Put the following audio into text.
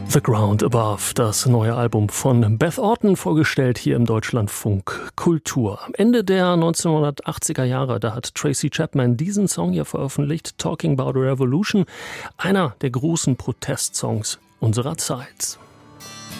The Ground Above, das neue Album von Beth Orton, vorgestellt hier im Deutschlandfunk Kultur. Ende der 1980er Jahre, da hat Tracy Chapman diesen Song hier veröffentlicht, Talking About a Revolution, einer der großen Protestsongs unserer Zeit.